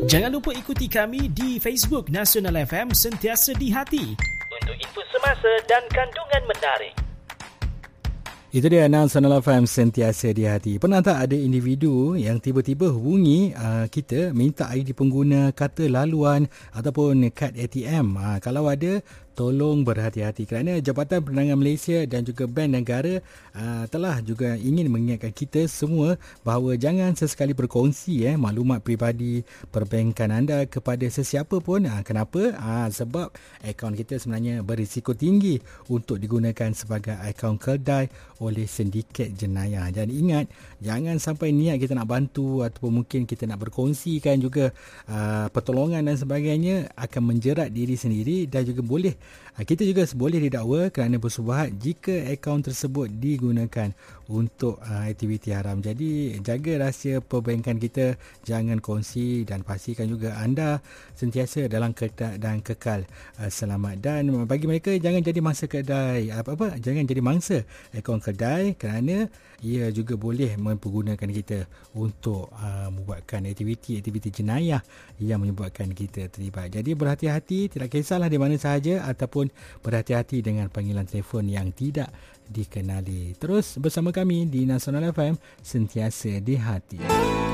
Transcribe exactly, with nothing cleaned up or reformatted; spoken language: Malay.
Jangan lupa ikuti kami di Facebook Nasional F M Sentiasa di Hati untuk info semasa dan kandungan menarik. Itu dia Nasional F M Sentiasa di Hati. Pernah tak ada individu yang tiba-tiba hubungi uh, kita minta I D pengguna, kata laluan ataupun kad A T M? Uh, kalau ada, tolong berhati-hati kerana Jabatan Penerangan Malaysia dan juga Bank Negara uh, telah juga ingin mengingatkan kita semua bahawa jangan sesekali berkongsi eh, maklumat peribadi perbankan anda kepada sesiapa pun. Uh, kenapa? Uh, sebab akaun kita sebenarnya berisiko tinggi untuk digunakan sebagai akaun kedai oleh sindiket jenayah. Dan ingat, jangan sampai niat kita nak bantu ataupun mungkin kita nak berkongsikan juga uh, pertolongan dan sebagainya akan menjerat diri sendiri dan juga boleh kita juga boleh didakwa kerana bersubahat jika akaun tersebut digunakan untuk uh, aktiviti haram. Jadi jaga rahsia perbankan kita, jangan kongsi dan pastikan juga anda sentiasa dalam keadaan dan kekal uh, selamat. Dan bagi mereka, jangan jadi mangsa kedai apa-apa, jangan jadi mangsa akaun kedai kerana ia juga boleh mempergunakan kita untuk uh, membuatkan aktiviti-aktiviti jenayah yang menyebabkan kita terlibat. Jadi berhati-hati, tidak kisahlah di mana sahaja, ataupun berhati-hati dengan panggilan telefon yang tidak dikenali. Terus bersama kami di Nasional F M Sentiasa di Hati.